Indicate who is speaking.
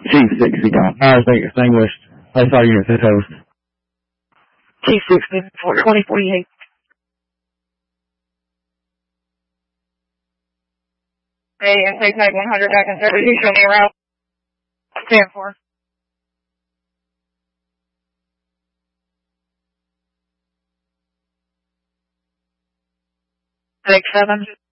Speaker 1: Chief 60, extinguished. SR unit to toast.
Speaker 2: Chief 60, 2048. Hey, intake type 100 back in service. You show me around. Stand for. Take 7.